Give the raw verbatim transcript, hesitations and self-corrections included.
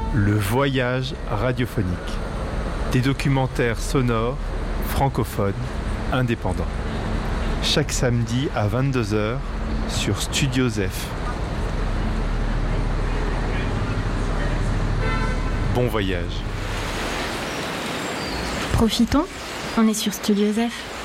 Le voyage radiophonique. Des documentaires sonores, francophones, indépendants. Chaque samedi à vingt-deux heures sur Studio Zef. Bon voyage. Profitons, on est sur Studio Zef.